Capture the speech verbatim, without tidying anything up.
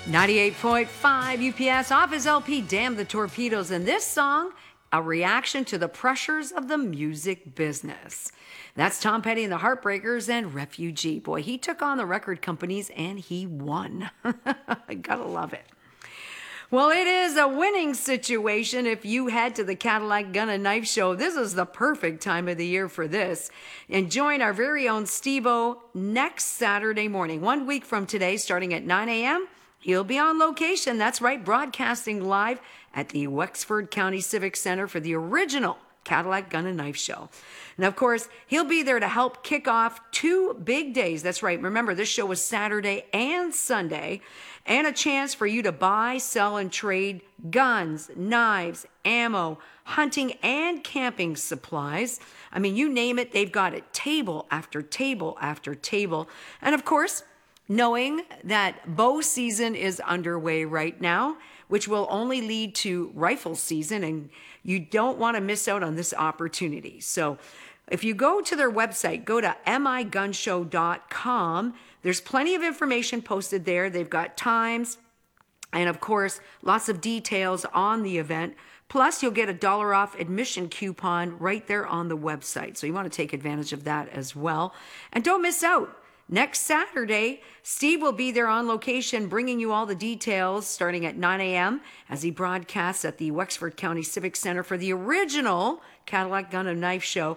ninety-eight point five U P S off his L P, Damn the Torpedoes, and this song, a reaction to the pressures of the music business. That's Tom Petty and the Heartbreakers and Refugee. Boy, he took on the record companies and he won. I gotta love it. Well, it is a winning situation if you head to the Cadillac Gun and Knife Show. This is the perfect time of the year for this. And join our very own Steve-O next Saturday morning, one week from today, starting at nine a.m. He'll be on location. That's right, broadcasting live at the Wexford County Civic Center for the original Cadillac Gun and Knife Show. And of course, he'll be there to help kick off two big days. That's right. Remember, this show was Saturday and Sunday, and a chance for you to buy, sell, and trade guns, knives, ammo, hunting, and camping supplies. I mean, you name it, they've got it table after table after table. And of course, knowing that bow season is underway right now, which will only lead to rifle season, and you don't want to miss out on this opportunity. So if you go to their website, go to m i gun show dot com. There's plenty of information posted there. They've got times and, of course, lots of details on the event. Plus, you'll get a dollar off admission coupon right there on the website. So you want to take advantage of that as well. And don't miss out. Next Saturday, Steve will be there on location bringing you all the details starting at nine a.m. as he broadcasts at the Wexford County Civic Center for the original Cadillac Gun and Knife Show.